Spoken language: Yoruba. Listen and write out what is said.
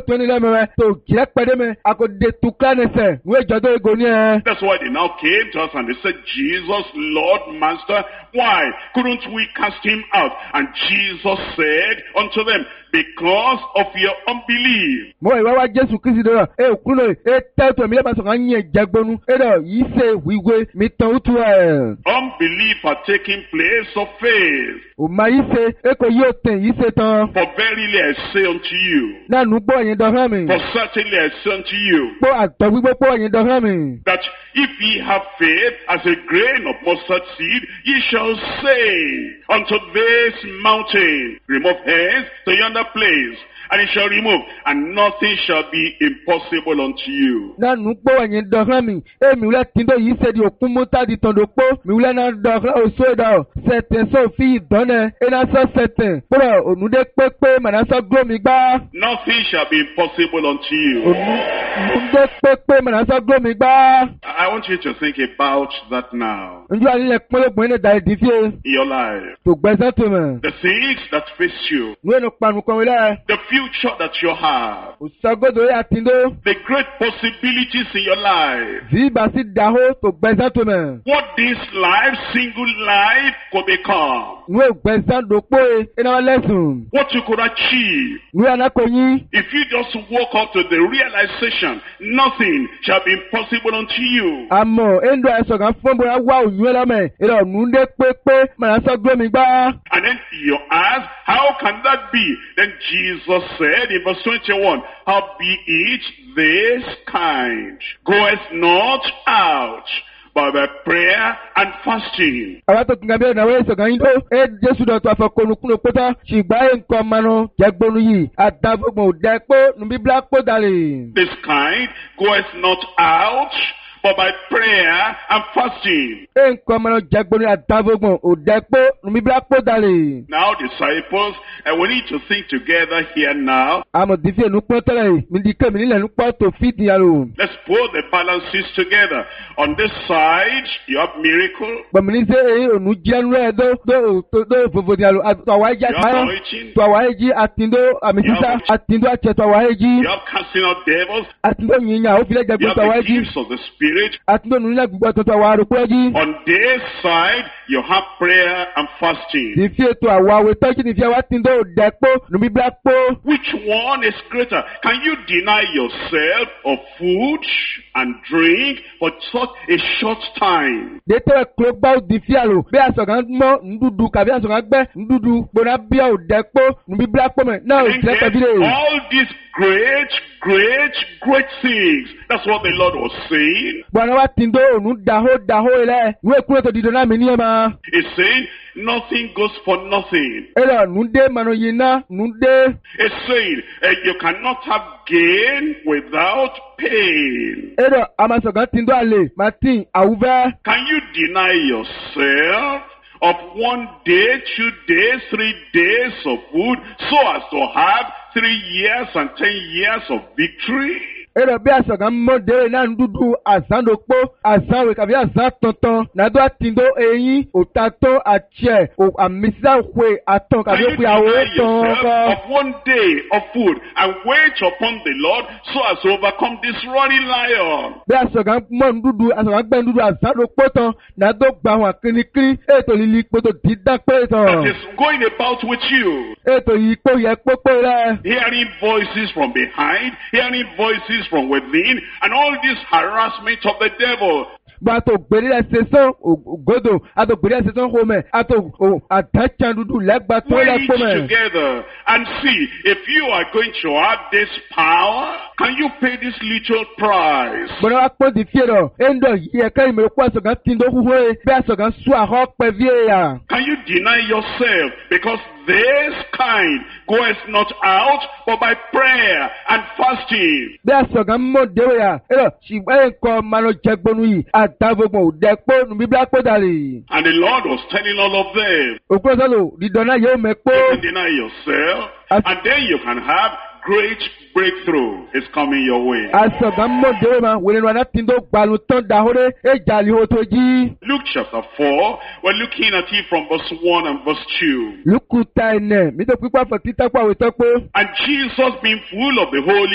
tó ní lẹ́mẹ̀rẹ́ tó jẹ́ pẹ́dẹ́mẹ́ àkọ́dé tó kílánẹsẹ̀ wọ́n ìjọ́dọ̀ ego ní ẹ. That's why they now came to us and they said, Jesus, Lord, Master, why couldn't we cast him out? And Jesus said unto them, because of your unbelief. Mo ìwá wá Jésù Kristi dọ̀rọ̀ kúrò tẹ́tọ̀ mi lẹ́bàá sọ̀rọ̀ yẹn jẹgbonu yìí ṣe wíwé mi tán ó tu ẹ̀. Unbelief had taken place of faith. Ò máa yìí ṣe kò yóò tẹ̀ yìí ṣe tán. For verily I say unto you. Nánú gbọ́ ẹ̀yin dọ̀rọ̀ mi. For certainly I say unto you. Pọ́ àtọ̀ gbígbó pọ́ ẹ̀yin dọ̀rọ̀ mi. That if ye have faith as a grain of mustard seed, ye shall say unto this mountain, remove hence to yonder place, and it shall remove, and nothing shall be impossible unto you. Nánú gbọ́ ẹ̀yin dọ̀rọ̀ mi. Mi wúlẹ̀ tìǹdọ̀ yìí ṣe di òkú mọ́tà di tọ̀dọ̀ pọ́. Mi wúlẹ̀ náà dọ̀rọ̀ òṣò ìdọ̀. Sẹ̀tẹ̀ sọ̀fì ìdọ́nẹ̀. Iná sọ sẹ̀tẹ̀. Pọ́lọ̀ ònúdé pépé màná sọ gbómi gbá. Nothing shall be impossible unto you. Ònúdé pépé màná sọ gbómi gbá. I want you to think about that now. Njọ́ àlílẹ̀ pọ́lọ́gbọ̀n ní ìdá ìdífíè. In your life. Tó gbẹ́sẹ̀ tó mọ̀. The things that face you. Nwénu panu kan wílẹ̀. The future that you have. Òṣàgọ́dọ̀ yà tìǹdọ̀. The great possibilities in your life. Vìbà sí dàhó tó gbẹ́sẹ̀ tó mọ̀. What this life, single life, could become. Nwé gbẹ́sẹ̀ dòpó iná lẹ́sùn. What you could achieve. Nwé anákòyí. If you just walk up to the realization, nothing shall be impossible unto you. Àmọ́ ẹ̀ńdọ̀ ẹ̀sọ̀ kan fún bóyá wá òyìnbó lọ́mẹ̀. Ìrọ̀ ònúdé pépé màná sọ gbómi gbá. And then you ask, how can that be? Then Jesus said in verse 21, howbeit this kind goeth not out, but by prayer and fasting. Àwọn tó kìí bí ọ̀nà ìsọ̀kan yín tó Jésù dọ̀tọ̀ àfọkànnùkúnnù pọ́tà ṣùgbọ́n nǹkan manu jẹgbonu yìí àtàgbọ̀gbọ̀n òdẹ pé nùbí black pọ̀ dàlẹ̀. This kind goeth not out, but by prayer and fasting. Nǹkan manu jẹgbonu àtàgbọ̀gbọ̀n òdẹ pé nùbí black pọ̀ dàlẹ̀. Now disciples, and we need to think together here now. Àmọ̀ dìfẹ́ ẹnu pọ́n tẹ́lẹ̀ mi di kémi nílẹ̀ ẹnu pọ́n tó fìdí yàrá. Let's put the balances together. On this side, you have miracle. Gbọ̀mìnì ṣe èyí ònú jẹ́nu rẹ̀ dó fòfò ní àlọ́ àtọ̀wá ẹ̀jẹ̀ àtàyà. Tọ̀wá ẹ̀jẹ̀ àtìndó àmì sísá àtìndó àtsẹ̀ tọ̀wá ẹ̀jẹ̀. You have casting out devils. Àtìndó yìnyín ó fi lẹ́jẹ̀ You gbé have tọ̀wá the ẹ̀jẹ̀. gifts of the Spirit. Àtìndó nínú ilẹ̀ gbogbo ẹ̀tọ̀ tọ̀wá àrùkú ẹ̀jẹ̀. On this side, you have prayer and fasting. Dìfẹ́ ètò àwọ̀ àwẹ̀ tọ́jú dìfẹ́ wá tìndó òdẹ́pọ̀ nùbí black pọ̀. Which one is greater? Can you deny yourself of food and drink for such a short time? Dètè kúrò gbá òdìfẹ́ àlò bí àsọ̀gán mọ́ ndúdú kàbí àsọ̀gán gbẹ́ ndúdú gbóná bí òdẹ́pọ̀ nùbí black pọ̀ mẹ́ náà ò tilẹ̀ pẹ̀ bílẹ̀. All these great things. That's what the Lord was saying. Gbọ̀nà wa tìndó ònú dàhó ilẹ̀ ìwé kúrò tó dìdó náà mi ní ẹ̀ máa. He's saying nothing goes for nothing. Ẹ̀rọ nùdé mànà yìí ná nùdé. He's saying you cannot have gain without pain. Ẹ̀rọ àmàsọ̀gán tìndó àlè màtí àwùfẹ́. Can you deny yourself of 1 day, 2 days, 3 days of food so as to have 3 years and 10 years of victory? Ẹ̀rọ bí àsọ̀gán mọ́dé náà ń dúdú àsándopo àsánwé kàbí àsán tuntun nàdó àtìndó eyín òtátọ́ àtiẹ̀ àmísàwé àtọ̀ kàbí òpin àwọ̀ tán kọ́. Of 1 day of food and wait upon the Lord so as to overcome this roaring lion. Bí àsọ̀gán mọ́ ń dúdú àsọ̀gán gbẹ́ ń dúdú àsándopo tán nàdó gba àwọn àkíníkírí ètò líli ipòtò dídá pé tán. That is going about with you. Ètò yìí pé yẹ pópó rẹ̀. Hearing voices from behind, hearing voices from within, and all this harassment of the devil. Gbàtò gbèrè ẹsẹ̀ sán ògòdò àtò gbèrè ẹsẹ̀ sán homẹ̀ àtò àdájà dúdú lẹ́gbàá tó lẹ́kọ̀ọ́ mẹ́. Wait together and see if you are going to have this power. Can you pay this little price? Bọ̀dọ̀ wa pọ̀ di fíè rọ̀ ẹ̀ńdọ̀ yìí ẹ̀ka ìmọ̀lẹ́ kó àsọ̀gán tí ń dó húhó ẹ̀ bí àsọ̀gán sún àhọ́ pẹ̀ fíè yà. Can you deny yourself because this kind goeth not out but by prayer and fasting? Bí àsọ̀gán mọ̀ déwò yà ẹ̀rọ ṣùgbọ́n ẹ̀kọ́ máa lọ jẹgbónú yìí àtàgbọ̀gbọ̀n òdẹ́pọ̀ nùbí bílápọ̀ dàlẹ̀. And the Lord was telling all of them, òkúrò sọ́lò dídọ́nà yóò mẹ́pọ̀. you can deny yourself and then you can have great breakthrough is coming your way. Àsọ̀gán mọ̀ déwò ma wèlé nu àná tí ń dó gbalu tán dàhóré ẹ̀jà lìhó tó jí. Luke chapter 4, we're looking at it from verse 1 and verse 2. Lùkù ta ẹ̀nẹ̀ mi tó pípa fọ̀ títà pàwé tọ́pọ̀. And Jesus being full of the Holy